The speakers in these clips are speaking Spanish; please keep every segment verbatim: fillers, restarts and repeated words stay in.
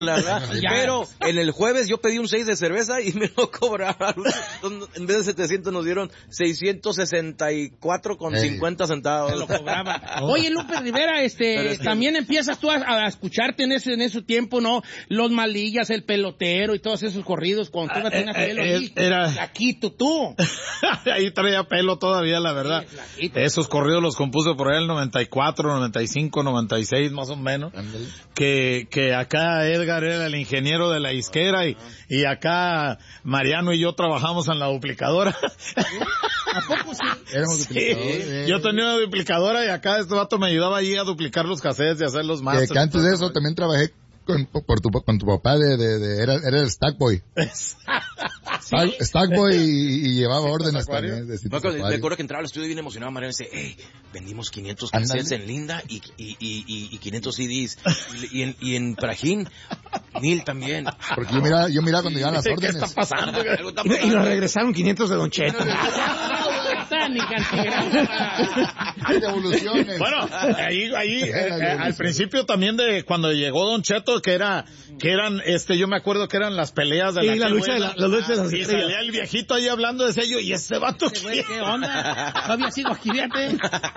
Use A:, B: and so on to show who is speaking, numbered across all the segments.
A: la verdad. Pero en el jueves yo pedí un seis de cerveza y me lo cobraron. En vez de setecientos nos dieron seiscientos sesenta y cuatro con cincuenta centavos.
B: Se lo cobraban. Oye, Lupe Rivera, este, es que... también empiezas tú a, a escucharte en ese, en ese tiempo, ¿no? Los Malillas, el Pelotero y todos esos corridos cuando tú no tenías
C: eh,
B: pelo.
C: eh, era...
B: Flaquito, tú.
C: Ahí traía pelo todavía, la verdad. Sí, esos corridos los compuse por ahí en el noventa y cuatro, noventa y cinco, noventa y seis, más o menos. Que, que acá Edgar era el ingeniero de la isquera y, y acá Mariano y yo trabajamos en la duplicadora.
B: ¿A poco sí?
D: Éramos
C: sí.
D: duplicadores. Eh.
C: Yo tenía una duplicadora y acá este vato me ayudaba allí a duplicar los cassettes y hacer los masters.
D: Que antes de eso también trabajé con, por tu, con tu papá de, de, de era, era el Stackboy. ¿Sí? Stackboy y, y llevaba ¿sí, órdenes también. De
A: me acuerdo, me acuerdo que entraba al estudio bien emocionado, Mariano, y dice, hey, vendimos quinientos cassettes en Linda y, y, y, y, y quinientos C Ds. Y, y en, y en Prajín, mil también.
D: Porque yo miraba, yo miraba cuando llegaban las órdenes.
C: ¿Qué está pasando?
E: Está pasando? Y, y nos regresaron quinientos de Don Cheto.
C: Bueno, ahí, ahí, eh, eh, al principio también de cuando llegó Don Cheto, que era, que eran, este, yo me acuerdo que eran las peleas de
E: sí,
C: la,
E: la lucha de la, la lucha de las
C: y salía el viejito ahí hablando de sello, y ese vato
B: ¿Qué, güey, ¿qué onda? No había sido aquí, fíjate.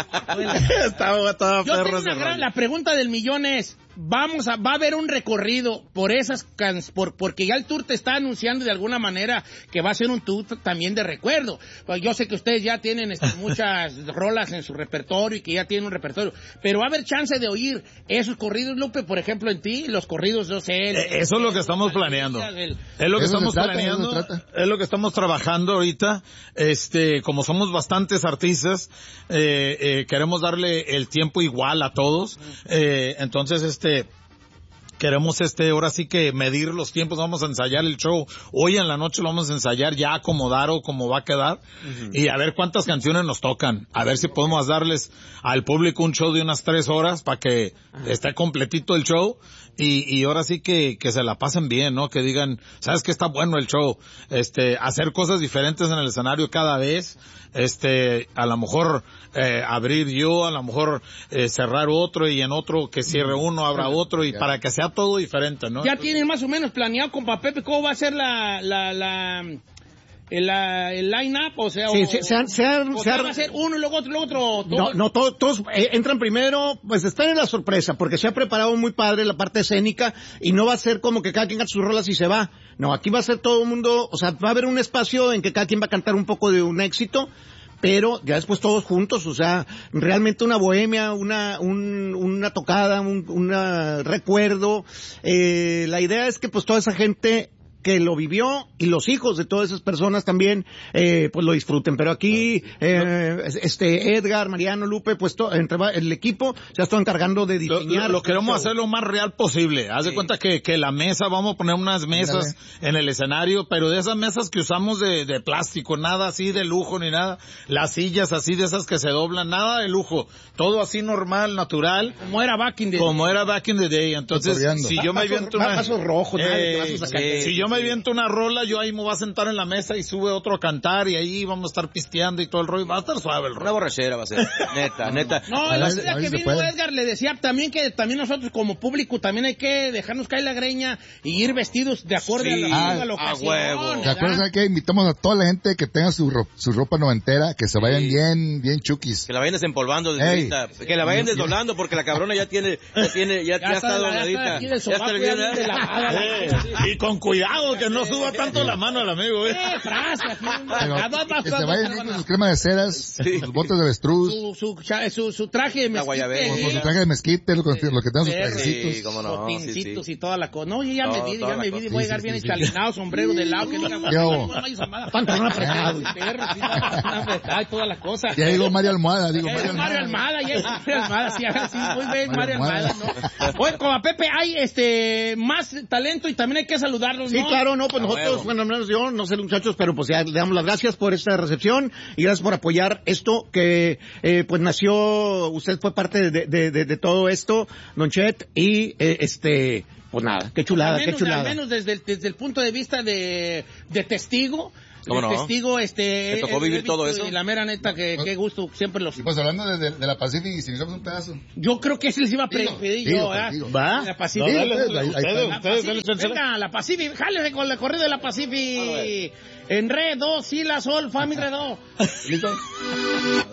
C: estaba, estaba
B: yo tengo una gran, la pregunta del millón es, vamos a, va a haber un recorrido por esas, cans, por, porque ya el tour te está anunciando de alguna manera que va a ser un tour también de recuerdo. Yo sé que ustedes ya tienen este, muchas rolas en su repertorio y que ya tienen un repertorio, pero va a haber chance de oír esos corridos, Lupe, por ejemplo, en ti, los corridos, yo sé. El,
C: eh, eso es lo que estamos planeando. El, es lo que estamos trata, planeando, es lo que estamos trabajando ahorita. Este, como somos bastantes artistas, eh, eh, queremos darle el tiempo igual a todos, eh, entonces este, queremos este, ahora sí que medir los tiempos, vamos a ensayar el show, hoy en la noche lo vamos a ensayar, ya acomodar o cómo va a quedar, uh-huh. y a ver cuántas canciones nos tocan, a ver si podemos darles al público un show de unas tres horas para que uh-huh. esté completito el show, y, y ahora sí que, que se la pasen bien, ¿no? Que digan, sabes que está bueno el show, este, hacer cosas diferentes en el escenario cada vez, este, a lo mejor, eh, abrir yo, a lo mejor, eh, cerrar otro y en otro que cierre uno, abra otro y para que sea todo diferente, ¿no?
B: Ya tienen más o menos planeado con Pepe cómo va a ser la, la, la, el, el line-up, o sea,
E: sí,
B: o,
E: se, se, se,
B: o
E: se,
B: sea, va a ser uno y luego otro, luego otro. Todo.
E: No, no, todos, todos eh, entran primero, pues están en la sorpresa, porque se ha preparado muy padre la parte escénica y no va a ser como que cada quien canta sus rolas y se va. No, aquí va a ser todo el mundo, o sea, va a haber un espacio en que cada quien va a cantar un poco de un éxito, pero ya después todos juntos, o sea, realmente una bohemia, una un, una tocada, un una recuerdo. Eh, la idea es que pues toda esa gente que lo vivió y los hijos de todas esas personas también, eh, pues lo disfruten. Pero aquí, eh, este, Edgar, Mariano, Lupe, pues to, entre el equipo ya están encargando de diseñar.
C: Lo, lo queremos hacer lo más real posible. Haz sí. de cuenta que, que la mesa, vamos a poner unas mesas Dale. en el escenario, pero de esas mesas que usamos de, de plástico, nada así de lujo ni nada. Las sillas así de esas que se doblan, nada de lujo. Todo así normal, natural.
B: Como era back in the day.
C: Como era back in the day. Entonces, si yo me aviento una...
E: Vasos rojos,
C: eh,
E: nada, vasos acá.
C: Eh, si yo me aviento una rola, yo ahí me voy a sentar en la mesa y sube otro a cantar y ahí vamos a estar pisteando y todo el rollo. Va a estar suave el rollo.
A: Una borrachera va a ser. Neta, neta.
B: No, la verdad que vino Edgar le decía también que también nosotros como público también hay que dejarnos caer la greña y ir vestidos de acuerdo sí, a la, a la ocasión.
D: Huevo. ¿Te acuerdas que invitamos a toda la gente que tenga su, ro- su ropa noventera, que se vayan sí. bien, bien chukis?
A: Que la vayan desempolvando desde hey. ahorita. Que la vayan desdoblando porque la cabrona ya tiene, ya tiene, ya, ya, ya está dobladita. Ya está el bien,
C: ¿eh? Y con cuidado que no suba tanto la mano al amigo, ¿eh?
B: Eh, frase, aquí,
D: Pero, que se vayan bien con sus cremas de ceras, sí. sus botas de avestruz.
B: Su, su, su, su traje de mezquite.
D: Con su traje de mezquite, lo, lo que tengan sus trajecitos.
A: Sí, cómo no.
B: Botincitos sí, sí. y toda la cosa. No, yo ya me vi, ya me vi, voy a llegar bien escalinado, sombrero de lado, que no
E: pantalón apretado.
B: Ay, toda la cosa.
D: Ya digo Mario Almohada, digo
B: Mario Almohada. ya es Mario Almohada, sí, sí, muy bien, Mario Almohada, ¿no? Oye, como a Pepe hay este más talento y también hay que saludarlos, ¿no?
E: Sí, claro, no, pues nosotros, bueno, al menos yo, no sé muchachos, pero pues ya le damos las gracias por esta recepción y gracias por apoyar esto que eh, pues nació, usted fue parte de, de, de, de todo esto, Don Chet, y eh, este, pues nada, qué chulada,
B: al menos,
E: qué chulada.
B: Al menos desde el, desde el punto de vista de, de testigo,
A: ¿Cómo no?
B: Testigo, este...
A: ¿Te tocó vivir todo eso?
B: Y la mera neta, que qué gusto, siempre los...
D: Y pues hablando de, de, de la Pacific, y si necesitamos un pedazo.
B: Yo creo que ese les iba a pedir yo, ¿verdad?
C: ¿Va?
B: La Pacific.
C: No, dale,
B: la,
C: ahí,
B: ustedes,
C: la
B: ustedes, Pacific, venga, la Pacific, jálese con el corrido de la Pacific. En re, do, si, la, sol, fa, mi, re, do.
D: ¿Listo?